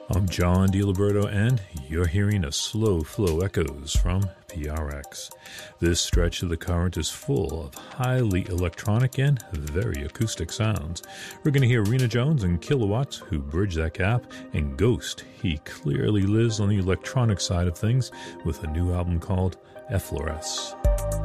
I'm John DiLiberto, and you're hearing a slow flow echoes from PRX. This stretch of the current is full of highly electronic and very acoustic sounds. We're going to hear Rena Jones and Kilowatts, who bridge that gap, and Ghost. He clearly lives on the electronic side of things with a new album called Effloresce.